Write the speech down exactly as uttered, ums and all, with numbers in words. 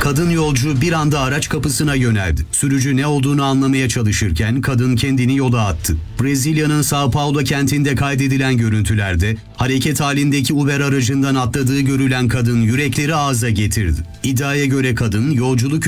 Kadın yolcu bir anda araç kapısına yöneldi. Sürücü ne olduğunu anlamaya çalışırken kadın kendini yola attı. Brezilya'nın São Paulo kentinde kaydedilen görüntülerde hareket halindeki Uber aracından atladığı görülen kadın yürekleri ağza getirdi. İddiaya göre kadın yolculuk